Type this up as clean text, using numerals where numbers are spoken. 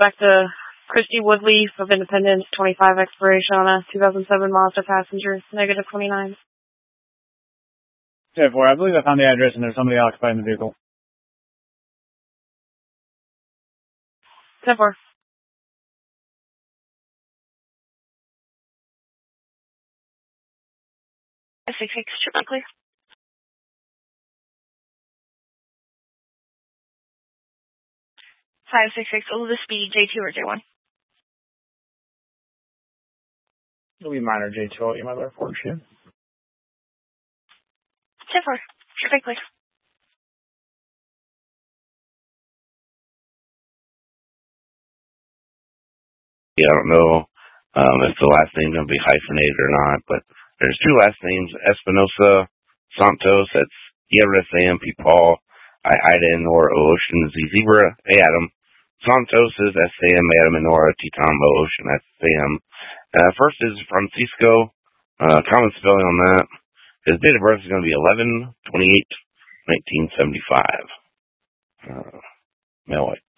back to Christy Woodley of Independence, 25 expiration on a 2007 Mazda Passenger, negative 29. 10-4, I believe I found the address and there's somebody occupying the vehicle. 10-4. S66, should be clear. 566, will this be J2 or J1? It'll be minor J2, I'll get my letter for you. 10-4, should be clear. Yeah, I don't know if the last name's going to be hyphenated or not, but there's two last names, Espinosa Santos, that's Sierra Sam P. Paul, Ida and Nora Ocean, Z Zebra, A Adam. Santos is S Sam, Adam and Nora, T Tom Ocean, that's Sam. First is Francisco, common spelling on that. His date of birth is going to be 11/28/1975. Male white.